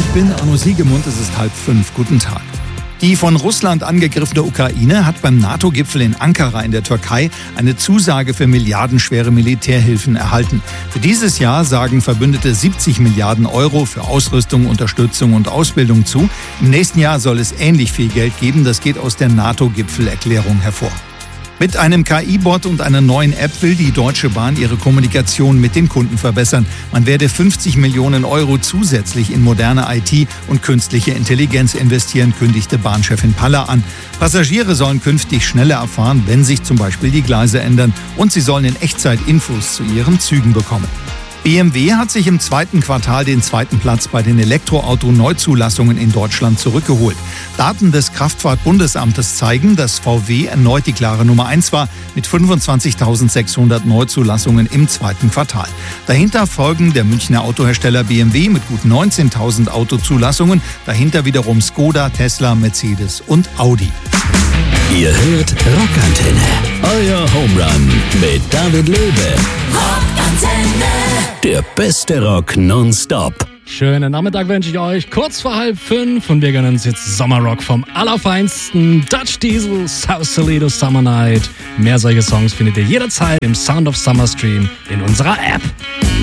bin Arno Siegemund, es ist 4:30. Guten Tag. Die von Russland angegriffene Ukraine hat beim NATO-Gipfel in Ankara in der Türkei eine Zusage für milliardenschwere Militärhilfen erhalten. Für dieses Jahr sagen Verbündete 70 Milliarden Euro für Ausrüstung, Unterstützung und Ausbildung zu. Im nächsten Jahr soll es ähnlich viel Geld geben, das geht aus der NATO-Gipfelerklärung hervor. Mit einem KI-Bot und einer neuen App will die Deutsche Bahn ihre Kommunikation mit den Kunden verbessern. Man werde 50 Millionen Euro zusätzlich in moderne IT und künstliche Intelligenz investieren, kündigte Bahnchefin Paller an. Passagiere sollen künftig schneller erfahren, wenn sich zum Beispiel die Gleise ändern, und sie sollen in Echtzeit Infos zu ihren Zügen bekommen. BMW hat sich im zweiten Quartal den zweiten Platz bei den Elektroauto-Neuzulassungen in Deutschland zurückgeholt. Daten des Kraftfahrtbundesamtes zeigen, dass VW erneut die klare Nummer 1 war mit 25.600 Neuzulassungen im zweiten Quartal. Dahinter folgen der Münchner Autohersteller BMW mit gut 19.000 Autozulassungen, dahinter wiederum Skoda, Tesla, Mercedes und Audi. Ihr hört Rockantenne, euer Homerun mit David Löwe. Rockantenne, der beste Rock nonstop. Schönen Nachmittag wünsche ich euch, kurz vor 4:30, und wir gönnen uns jetzt Sommerrock vom Allerfeinsten. Dutch Diesel, Sausalito Summer Night. Mehr solche Songs findet ihr jederzeit im Sound of Summer Stream in unserer App.